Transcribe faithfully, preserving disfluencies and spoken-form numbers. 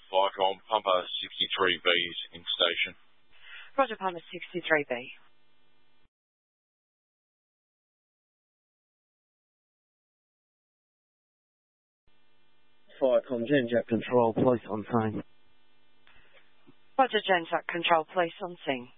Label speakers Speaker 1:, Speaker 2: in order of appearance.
Speaker 1: Firecom, Pumper sixty-three B's in station.
Speaker 2: Roger, Pumper sixty-three B.
Speaker 3: Firecom, Genjack Control, police on scene.
Speaker 2: Roger, Genjack Control, police on scene.